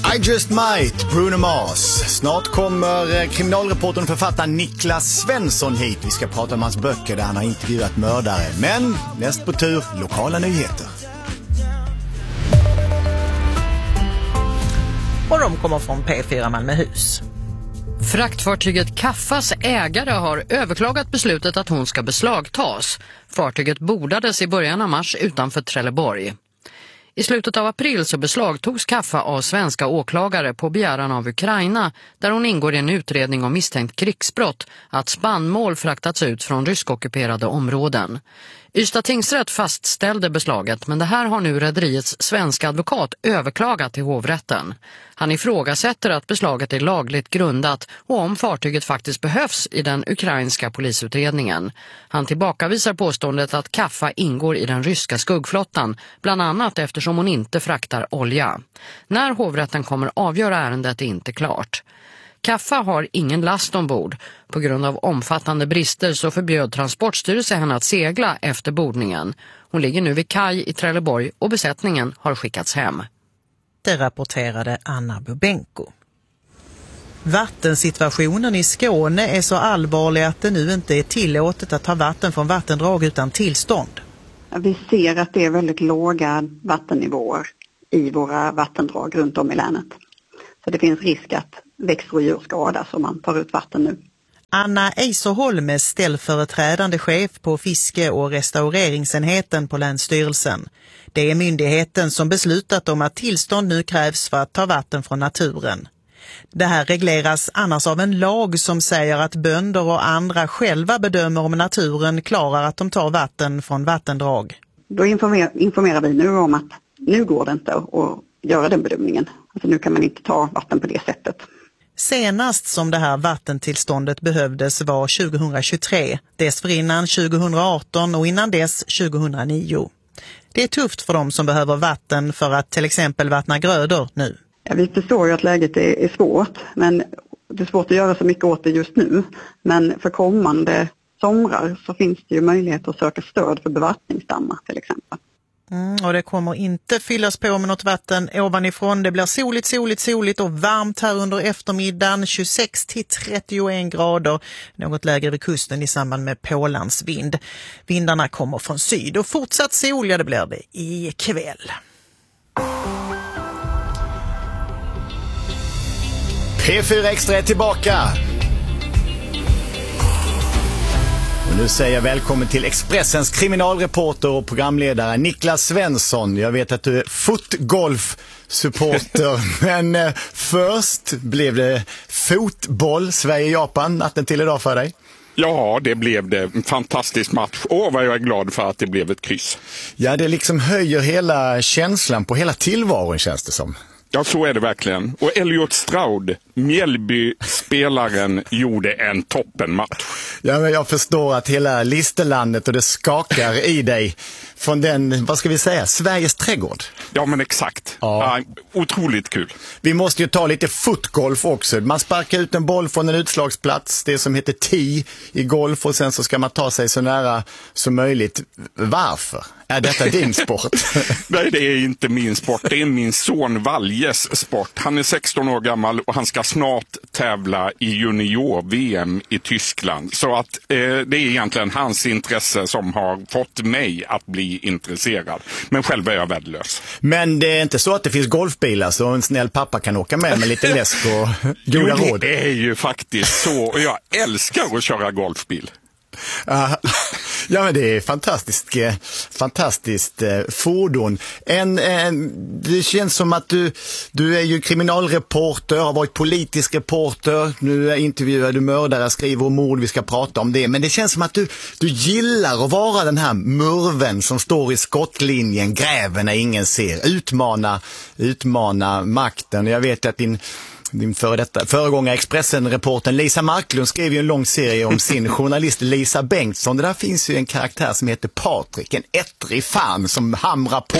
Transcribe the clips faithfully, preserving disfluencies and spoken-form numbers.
I just might, Bruno Mars. Snart kommer kriminalreportern och författaren Niklas Svensson hit. Vi ska prata om hans böcker där han har intervjuat mördare. Men näst på tur, lokala nyheter. Och de kommer från P fyra Malmöhus. Fraktfartyget Kaffas ägare har överklagat beslutet att hon ska beslagtas. Fartyget bordades i början av mars utanför Trelleborg. I slutet av april så beslagtogs Kaffa av svenska åklagare på begäran av Ukraina, där hon ingår i en utredning om misstänkt krigsbrott, att spannmål fraktats ut från ryskockuperade områden. Ystad tingsrätt fastställde beslaget, men det här har nu rederiets svenska advokat överklagat till hovrätten. Han ifrågasätter att beslaget är lagligt grundat och om fartyget faktiskt behövs i den ukrainska polisutredningen. Han tillbakavisar påståendet att Kaffa ingår i den ryska skuggflottan, bland annat eftersom hon inte fraktar olja. När hovrätten kommer avgöra ärendet är inte klart. Kaffa har ingen last ombord. På grund av omfattande brister så förbjöd Transportstyrelsen henne att segla efter bordningen. Hon ligger nu vid kaj i Trelleborg och besättningen har skickats hem. Det rapporterade Anna Bubenko. Vattensituationen i Skåne är så allvarlig att det nu inte är tillåtet att ta vatten från vattendrag utan tillstånd. Vi ser att det är väldigt låga vattennivåer i våra vattendrag runt om i länet. Så det finns risk att växter och djur skadas om man tar ut vatten nu. Anna Eiserholm är ställföreträdande chef på fiske- och restaureringsenheten på Länsstyrelsen. Det är myndigheten som beslutat om att tillstånd nu krävs för att ta vatten från naturen. Det här regleras annars av en lag som säger att bönder och andra själva bedömer om naturen klarar att de tar vatten från vattendrag. Då informer, informerar vi nu om att nu går det inte att göra den bedömningen. Alltså nu kan man inte ta vatten på det sättet. Senast som det här vattentillståndet behövdes var tjugohundratjugotre, dessförinnan tjugohundraarton och innan dess tjugohundranio. Det är tufft för dem som behöver vatten för att till exempel vattna grödor nu. Ja, vi förstår ju att läget är, är svårt, men det är svårt att göra så mycket åt det just nu. Men för kommande somrar så finns det ju möjlighet att söka stöd för bevattningsdammar till exempel. Mm, och det kommer inte fyllas på med något vatten ovanifrån. Det blir soligt, soligt, soligt och varmt här under eftermiddagen. tjugosex till trettioen grader. Något lägre vid kusten i samband med Pålands vind. Vindarna kommer från syd och fortsatt sol, ja det blir det ikväll. P fyra Extra är tillbaka. Och nu säger jag välkommen till Expressens kriminalreporter och programledare Niklas Svensson. Jag vet att du är fotgolf-supporter, men eh, först blev det fotboll, Sverige-Japan, natten till idag för dig. Ja, det blev det. En fantastisk match. Åh, vad jag är glad för att det blev ett kryss. Ja, det liksom höjer hela känslan på hela tillvaron, känns det som. Ja, så är det verkligen. Och Elliot Stroud, Mjällby-spelaren, gjorde en toppenmatch. Ja, men jag förstår att hela listelandet och det skakar i dig från den, vad ska vi säga, Sveriges trädgård. Ja, men exakt. Ja. Ja, otroligt kul. Vi måste ju ta lite fotgolf också. Man sparkar ut en boll från en utslagsplats, det som heter tee i golf, och sen så ska man ta sig så nära som möjligt. Varför? Är detta din sport? Nej, det är inte min sport. Det är min son Valjes sport. Han är sexton år gammal och han ska snart tävla i junior-V M i Tyskland. Så att eh, det är egentligen hans intresse som har fått mig att bli intresserad. Men själv är jag värdelös. Men det är inte så att det finns golfbilar så en snäll pappa kan åka med med lite läsk och goda jo, råd? Det är ju faktiskt så. Och jag älskar att köra golfbil. Uh, ja, men det är fantastiskt, eh, fantastiskt eh, fordon. En, en, det känns som att du, du är ju kriminalreporter, har varit politisk reporter, nu intervjuar du mördare, skriver om mord, vi ska prata om det. Men det känns som att du, du gillar att vara den här murven som står i skottlinjen, gräver när ingen ser, utmana, utmana makten. Jag vet att din Din före detta, föregångare Expressen-reporten Lisa Marklund skrev ju en lång serie om sin journalist Lisa Bengtsson. Det där finns ju en karaktär som heter Patrik, en ettrig fan som hamrar på.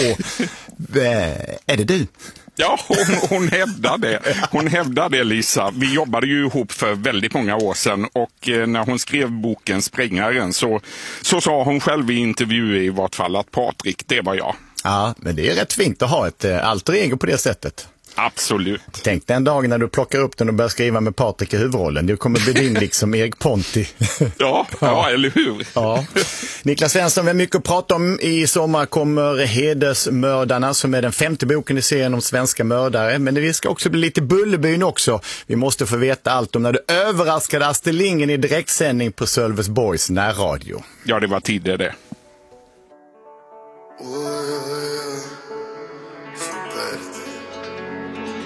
Är det du? Ja, hon, hon hävdar det. Hon hävdar det, Lisa. Vi jobbade ju ihop för väldigt många år sedan och eh, när hon skrev boken Sprängaren så, så sa hon själv i intervju i vart fall att Patrik, det var jag. Ja, men det är rätt fint att ha ett alter ego på det sättet. Absolut. Tänk den dagen när du plockar upp den och börjar skriva med Patrik i huvudrollen. Du kommer bli din liksom Erik Ponti. Ja, ja, eller hur? Ja. Niklas Svensson, vi har mycket att prata om. I sommar kommer Hedersmördarna som är den femte boken i serien om svenska mördare. Men vi ska också bli lite Bullerbyn också. Vi måste få veta allt om när du överraskade Astrid Lindgren i direktsändning på Sölvesborgs närradio. Ja, det var tidigare det.